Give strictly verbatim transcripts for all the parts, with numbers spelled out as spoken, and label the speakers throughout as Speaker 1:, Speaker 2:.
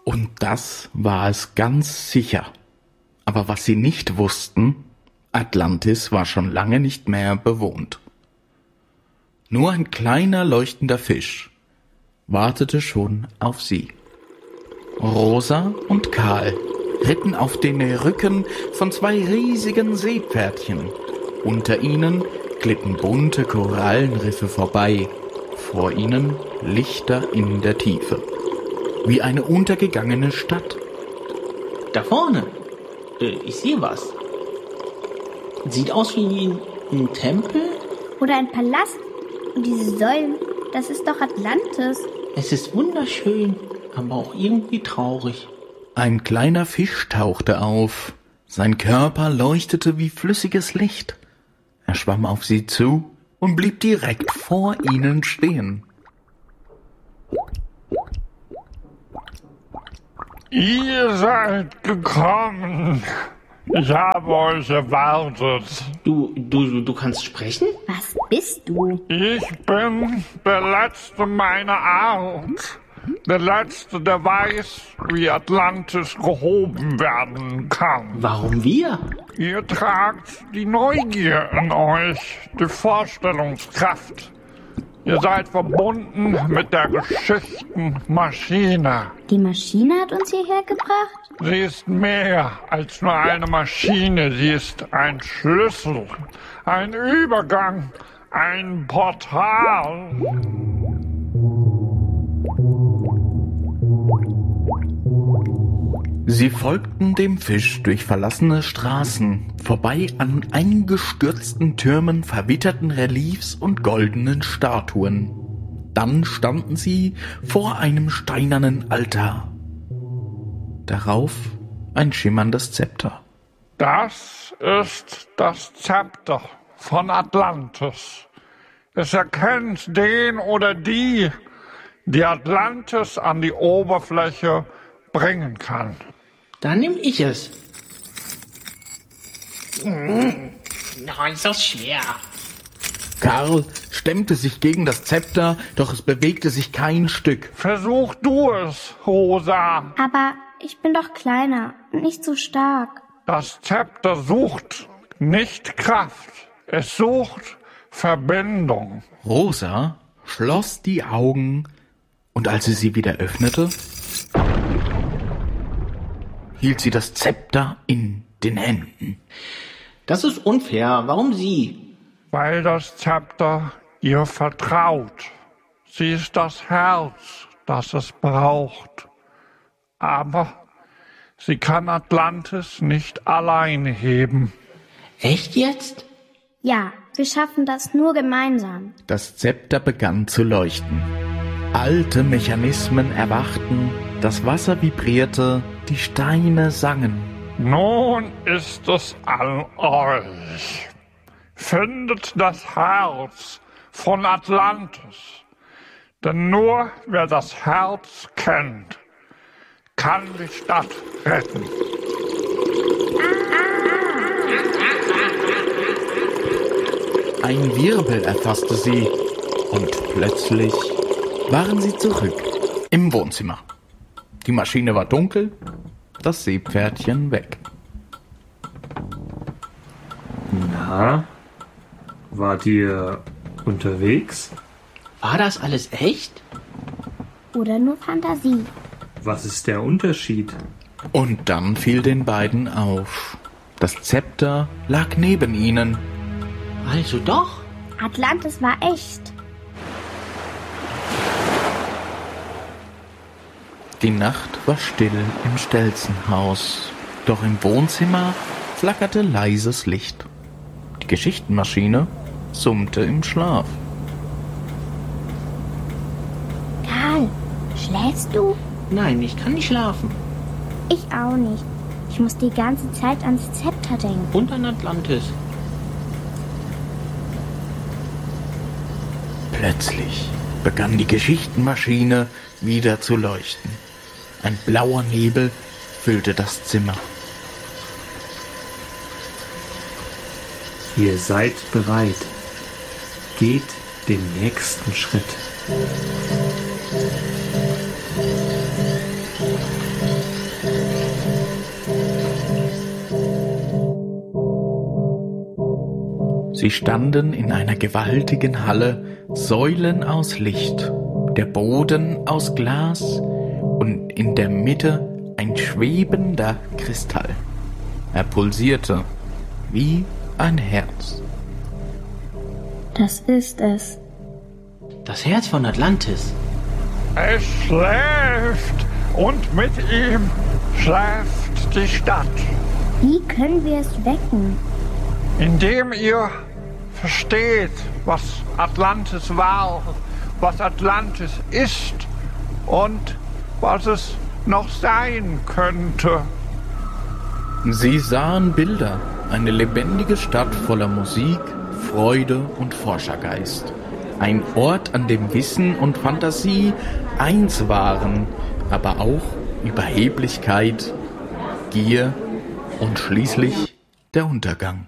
Speaker 1: Und das war es ganz sicher. Aber was sie nicht wussten, Atlantis war schon lange nicht mehr bewohnt. Nur ein kleiner leuchtender Fisch wartete schon auf sie. Rosa und Karl ritten auf den Rücken von zwei riesigen Seepferdchen. Unter ihnen glitten bunte Korallenriffe vorbei, vor ihnen Lichter in der Tiefe, wie eine untergegangene Stadt.
Speaker 2: Da vorne, äh, ich sehe was. Sieht aus wie ein, ein Tempel.
Speaker 3: Oder ein Palast. Und diese Säulen, das ist doch Atlantis.
Speaker 2: Es ist wunderschön, aber auch irgendwie traurig.
Speaker 1: Ein kleiner Fisch tauchte auf. Sein Körper leuchtete wie flüssiges Licht. Er schwamm auf sie zu und blieb direkt vor ihnen stehen.
Speaker 4: Ihr seid gekommen. Ich habe euch erwartet.
Speaker 2: Du, du, du kannst sprechen?
Speaker 3: Was bist du?
Speaker 4: Ich bin der Letzte meiner Art. Der Letzte, der weiß, wie Atlantis gehoben werden kann.
Speaker 2: Warum wir?
Speaker 4: Ihr tragt die Neugier in euch, die Vorstellungskraft. Ihr seid verbunden mit der Geschichtenmaschine.
Speaker 3: Die Maschine hat uns hierher gebracht?
Speaker 4: Sie ist mehr als nur eine Maschine. Sie ist ein Schlüssel, ein Übergang, ein Portal.
Speaker 1: Sie folgten dem Fisch durch verlassene Straßen, vorbei an eingestürzten Türmen, verwitterten Reliefs und goldenen Statuen. Dann standen sie vor einem steinernen Altar. Darauf ein schimmerndes Zepter.
Speaker 4: Das ist das Zepter von Atlantis. Es erkennt den oder die, die Atlantis an die Oberfläche bringen kann.
Speaker 2: Dann nehm ich es. Mmh. Oh, ist das schwer.
Speaker 1: Karl stemmte sich gegen das Zepter, doch es bewegte sich kein Stück.
Speaker 4: Versuch du es, Rosa.
Speaker 3: Aber ich bin doch kleiner und nicht so stark.
Speaker 4: Das Zepter sucht nicht Kraft. Es sucht Verbindung.
Speaker 1: Rosa schloss die Augen und als sie sie wieder öffnete, hielt sie das Zepter in den Händen.
Speaker 2: Das ist unfair. Warum sie?
Speaker 4: Weil das Zepter ihr vertraut. Sie ist das Herz, das es braucht. Aber sie kann Atlantis nicht alleine heben.
Speaker 2: Echt jetzt?
Speaker 3: Ja, wir schaffen das nur gemeinsam.
Speaker 1: Das Zepter begann zu leuchten. Alte Mechanismen erwachten, das Wasser vibrierte, die Steine sangen.
Speaker 4: Nun ist es an euch. Findet das Herz von Atlantis. Denn nur wer das Herz kennt, kann die Stadt retten.
Speaker 1: Ein Wirbel erfasste sie und plötzlich waren sie zurück im Wohnzimmer. Die Maschine war dunkel, das Seepferdchen weg.
Speaker 5: Na, wart ihr unterwegs?
Speaker 2: War das alles echt?
Speaker 3: Oder nur Fantasie?
Speaker 5: Was ist der Unterschied?
Speaker 1: Und dann fiel den beiden auf. Das Zepter lag neben ihnen.
Speaker 2: Also doch?
Speaker 3: Atlantis war echt.
Speaker 1: Die Nacht war still im Stelzenhaus, doch im Wohnzimmer flackerte leises Licht. Die Geschichtenmaschine summte im Schlaf.
Speaker 3: Karl, schläfst du?
Speaker 2: Nein, ich kann nicht schlafen.
Speaker 3: Ich auch nicht. Ich muss die ganze Zeit ans Zepter denken.
Speaker 2: Und an Atlantis.
Speaker 1: Plötzlich begann die Geschichtenmaschine wieder zu leuchten. Ein blauer Nebel füllte das Zimmer.
Speaker 5: Ihr seid bereit. Geht den nächsten Schritt.
Speaker 1: Sie standen in einer gewaltigen Halle, Säulen aus Licht, der Boden aus Glas und in der Mitte ein schwebender Kristall. Er pulsierte wie ein Herz.
Speaker 3: Das ist es.
Speaker 2: Das Herz von Atlantis.
Speaker 4: Es schläft und mit ihm schläft die Stadt.
Speaker 3: Wie können wir es wecken?
Speaker 4: Indem ihr versteht, was Atlantis war, was Atlantis ist und was es noch sein könnte.
Speaker 1: Sie sahen Bilder, eine lebendige Stadt voller Musik, Freude und Forschergeist. Ein Ort, an dem Wissen und Fantasie eins waren, aber auch Überheblichkeit, Gier und schließlich der Untergang.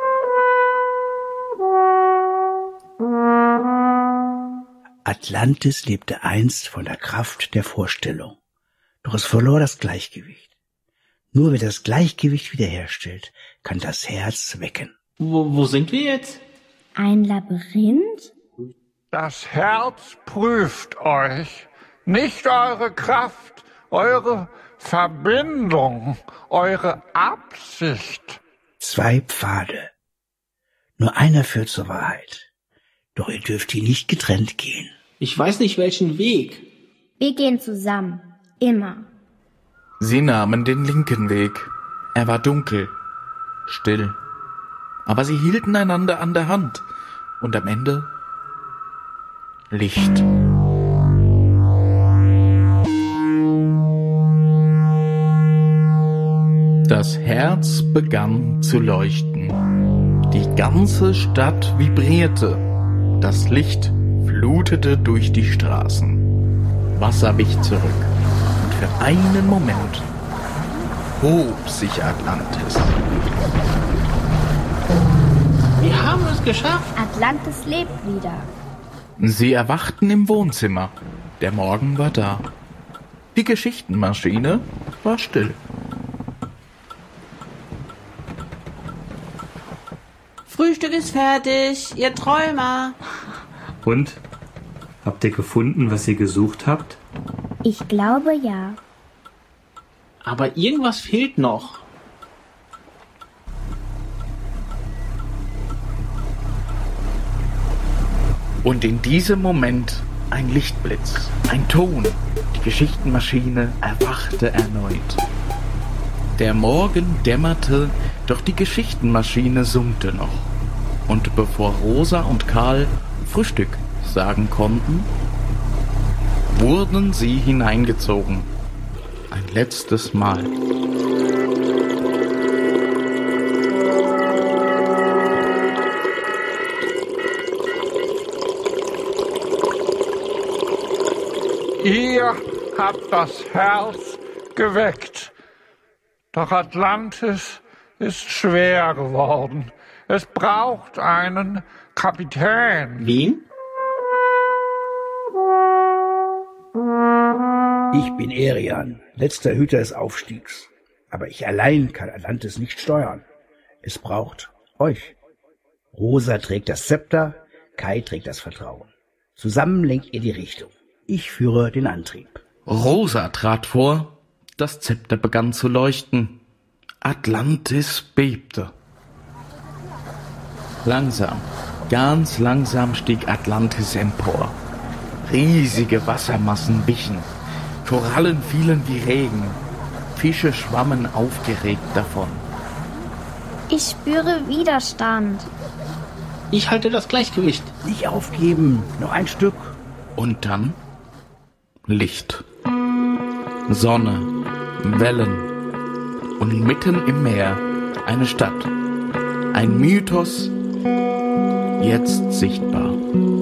Speaker 6: Atlantis lebte einst von der Kraft der Vorstellung, doch es verlor das Gleichgewicht. Nur wer das Gleichgewicht wiederherstellt, kann das Herz wecken.
Speaker 2: Wo, wo sind wir jetzt?
Speaker 3: Ein Labyrinth?
Speaker 4: Das Herz prüft euch, nicht eure Kraft, eure Verbindung, eure Absicht.
Speaker 6: Zwei Pfade. Nur einer führt zur Wahrheit. Doch ihr dürft hier nicht getrennt gehen.
Speaker 2: Ich weiß nicht, welchen Weg.
Speaker 3: Wir gehen zusammen. Immer.
Speaker 1: Sie nahmen den linken Weg. Er war dunkel, still. Aber sie hielten einander an der Hand. Und am Ende Licht. Das Herz begann zu leuchten. Die ganze Stadt vibrierte. Das Licht flutete durch die Straßen. Wasser wich zurück. Und für einen Moment hob sich Atlantis.
Speaker 2: Wir haben es geschafft.
Speaker 3: Atlantis lebt wieder.
Speaker 1: Sie erwachten im Wohnzimmer. Der Morgen war da. Die Geschichtenmaschine war still.
Speaker 7: Frühstück ist fertig, ihr Träumer.
Speaker 5: Und? Habt ihr gefunden, was ihr gesucht habt?
Speaker 3: Ich glaube ja.
Speaker 2: Aber irgendwas fehlt noch.
Speaker 1: Und in diesem Moment ein Lichtblitz, ein Ton. Die Geschichtenmaschine erwachte erneut. Der Morgen dämmerte, doch die Geschichtenmaschine summte noch. Und bevor Rosa und Karl Frühstück sagen konnten, wurden sie hineingezogen. Ein letztes Mal.
Speaker 4: Ihr habt das Herz geweckt. Doch Atlantis ist schwer geworden. Es braucht einen Kapitän.
Speaker 2: Wen?
Speaker 6: Ich bin Erian, letzter Hüter des Aufstiegs. Aber ich allein kann Atlantis nicht steuern. Es braucht euch. Rosa trägt das Zepter, Kai trägt das Vertrauen. Zusammen lenkt ihr die Richtung. Ich führe den Antrieb.
Speaker 1: Rosa trat vor, das Zepter begann zu leuchten. Atlantis bebte. Langsam, ganz langsam stieg Atlantis empor. Riesige Wassermassen wichen. Korallen fielen wie Regen. Fische schwammen aufgeregt davon.
Speaker 3: Ich spüre Widerstand.
Speaker 2: Ich halte das Gleichgewicht.
Speaker 6: Nicht aufgeben, noch ein Stück.
Speaker 1: Und dann Licht. Sonne, Wellen. Und mitten im Meer eine Stadt. Ein Mythos, jetzt sichtbar.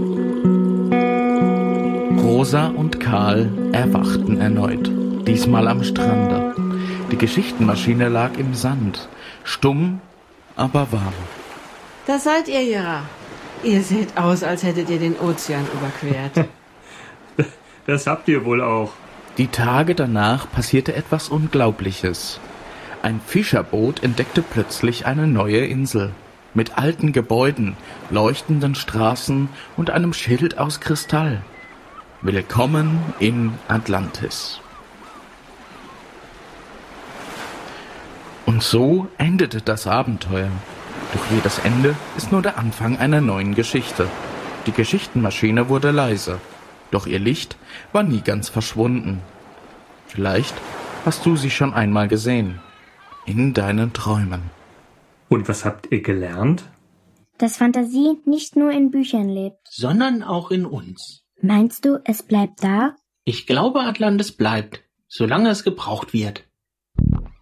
Speaker 1: Rosa und Karl erwachten erneut, diesmal am Strande. Die Geschichtenmaschine lag im Sand, stumm, aber warm.
Speaker 7: Das seid ihr ja. Ihr seht aus, als hättet ihr den Ozean überquert.
Speaker 5: Das habt ihr wohl auch.
Speaker 1: Die Tage danach passierte etwas Unglaubliches. Ein Fischerboot entdeckte plötzlich eine neue Insel. mit alten Gebäuden, leuchtenden Straßen und einem Schild aus Kristall. Willkommen in Atlantis. Und so endete das Abenteuer. Doch jedes Ende ist nur der Anfang einer neuen Geschichte. Die Geschichtenmaschine wurde leise, doch ihr Licht war nie ganz verschwunden. Vielleicht hast du sie schon einmal gesehen, in deinen Träumen.
Speaker 5: Und was habt ihr gelernt?
Speaker 3: Dass Fantasie nicht nur in Büchern lebt.
Speaker 2: Sondern auch in uns.
Speaker 3: Meinst du, es bleibt da?
Speaker 2: Ich glaube, Atlantis bleibt, solange es gebraucht wird.